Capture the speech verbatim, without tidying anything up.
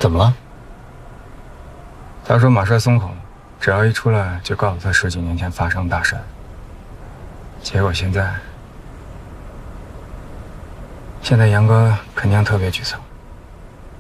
怎么了？ 他说马帅松口，只要一出来就告诉他十几年前发生的大事。结果现在，现在杨哥肯定特别沮丧。